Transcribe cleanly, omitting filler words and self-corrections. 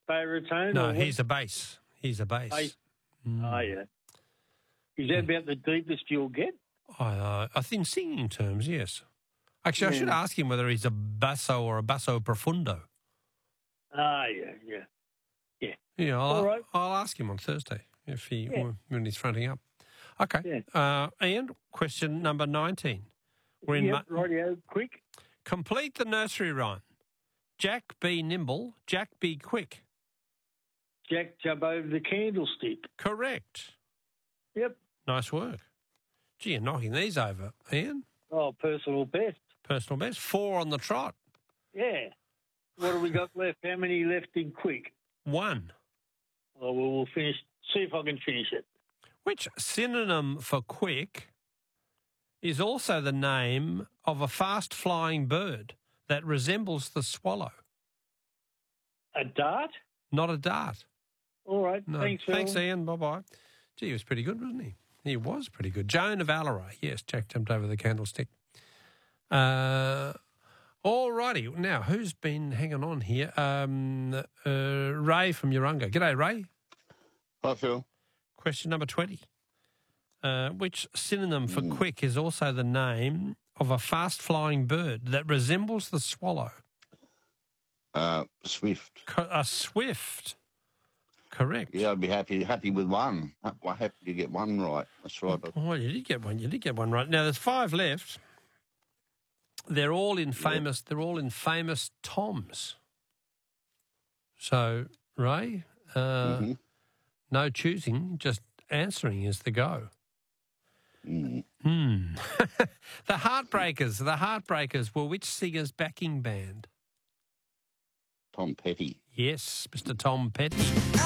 baritone? No, or he's a bass. He's a bass. Bass. Oh, yeah. Is that about the deepest you'll get? I think singing terms, yes. Actually, I should ask him whether he's a basso or a basso profundo. Ah, yeah. Yeah, All right. I'll ask him on Thursday when he's fronting up. Okay. Ian, question number 19. We're in rightio, quick. Complete the nursery rhyme. Jack be nimble, Jack be quick. Jack jump over the candlestick. Correct. Yep. Nice work. Gee, you're knocking these over, Ian. Oh, personal best. Personal best. 4 on the trot. Yeah. What have we got left? How many left in quick? 1. Oh, well, we'll finish. See if I can finish it. Which synonym for quick is also the name of a fast-flying bird that resembles the swallow? A dart? Not a dart. All right. No. Thanks, Phil. Thanks, Ian. Bye-bye. Gee, he was pretty good, wasn't he? He was pretty good. Joan of Alleray. Yes, Jack jumped over the candlestick. All righty. Now, who's been hanging on here? Ray from Urunga. G'day, Ray. Hi, Phil. Question number 20. Which synonym for quick is also the name of a fast-flying bird that resembles the swallow? Swift. A swift. Correct. Yeah, I'd be happy with one. I'm happy to get one right. That's right. Well, you did get one. You did get one right. Now there's 5 left. They're all in famous. They're all in famous Toms. So, Ray, no choosing, just answering is the go. The Heartbreakers. The Heartbreakers were which singer's backing band? Tom Petty. Yes, Mr. Tom Petty.